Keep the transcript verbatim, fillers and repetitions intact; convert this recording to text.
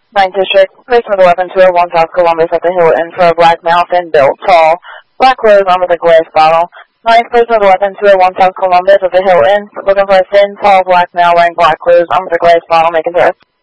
ninth District, placement eleven two oh one South Columbus at the Hilton for a black male, thin built, tall, black clothes on with a glass bottle. ninth placement eleven two oh one South Columbus at the Hilton, looking for a thin, tall, black male wearing black clothes on with a glass bottle, making to